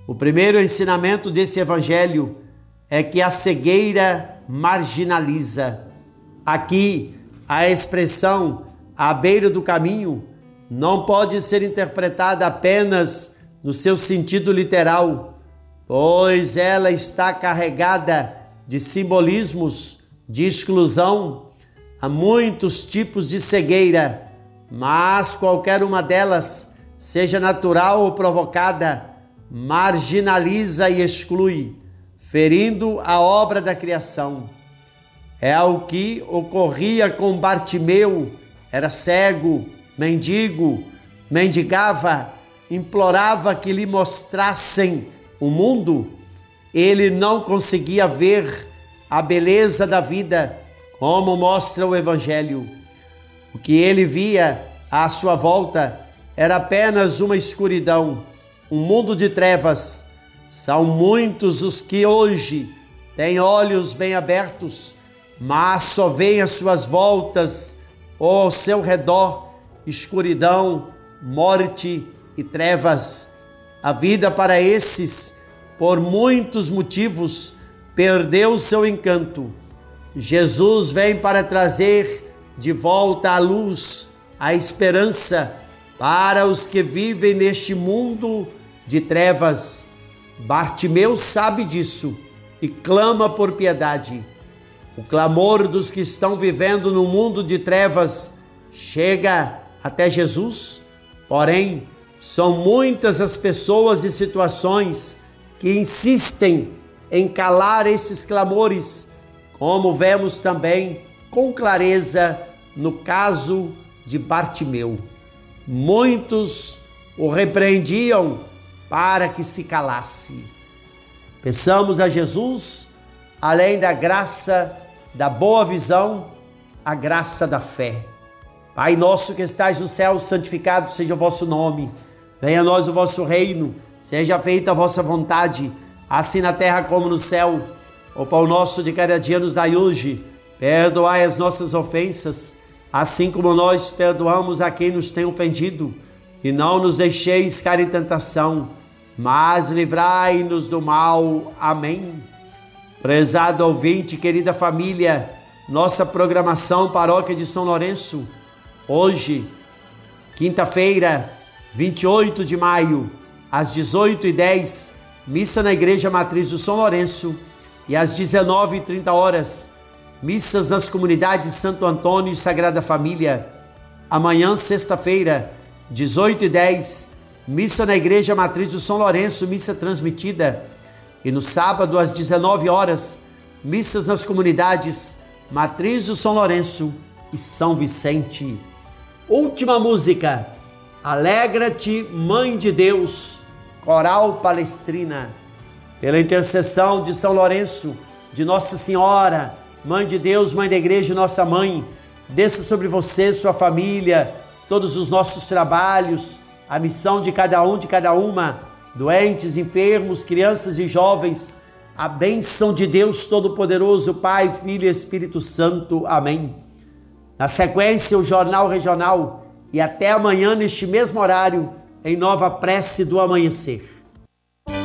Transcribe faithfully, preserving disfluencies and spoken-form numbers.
O primeiro ensinamento desse evangelho é que a cegueira marginaliza. Aqui, a expressão à beira do caminho não pode ser interpretada apenas no seu sentido literal, pois ela está carregada de simbolismos de exclusão. Há muitos tipos de cegueira, mas qualquer uma delas, seja natural ou provocada, marginaliza e exclui, ferindo a obra da criação. É o que ocorria com Bartimeu. Era cego, mendigo, mendigava, implorava que lhe mostrassem o mundo. Ele não conseguia ver a beleza da vida, como mostra o Evangelho. O que ele via à sua volta era apenas uma escuridão, um mundo de trevas. São muitos os que hoje têm olhos bem abertos, mas só veem às suas voltas ou ao seu redor escuridão, morte e trevas. A vida para esses, por muitos motivos, perdeu o seu encanto. Jesus vem para trazer de volta a luz, a esperança para os que vivem neste mundo de trevas. Bartimeu sabe disso e clama por piedade. O clamor dos que estão vivendo no mundo de trevas chega até Jesus, porém, são muitas as pessoas e situações que insistem em calar esses clamores, como vemos também com clareza no caso de Bartimeu. Muitos o repreendiam para que se calasse. Peçamos a Jesus, além da graça da boa visão, a graça da fé. Pai nosso que estais no céu, santificado seja o vosso nome. Venha a nós o vosso reino, seja feita a vossa vontade, assim na terra como no céu. O pão nosso de cada dia nos dai hoje. Perdoai as nossas ofensas, assim como nós perdoamos a quem nos tem ofendido. E não nos deixeis cair em tentação, mas livrai-nos do mal. Amém. Prezado ouvinte, querida família, nossa programação Paróquia de São Lourenço, hoje, quinta-feira, vinte e oito de maio, às dezoito e dez, missa na Igreja Matriz do São Lourenço, e às dezenove e trinta horas, missas nas comunidades Santo Antônio e Sagrada Família. Amanhã, sexta-feira, dezoito e dez, missa na Igreja Matriz do São Lourenço, missa transmitida. E no sábado, às dezenove horas, missas nas comunidades Matriz do São Lourenço e São Vicente. Última música, Alegra-te, Mãe de Deus, Coral Palestrina. Pela intercessão de São Lourenço, de Nossa Senhora, Mãe de Deus, Mãe da Igreja, Nossa Mãe, desça sobre você, sua família, todos os nossos trabalhos, a missão de cada um, de cada uma, doentes, enfermos, crianças e jovens, a bênção de Deus Todo-Poderoso, Pai, Filho e Espírito Santo. Amém. Na sequência, o Jornal Regional, e até amanhã neste mesmo horário, em nova prece do amanhecer.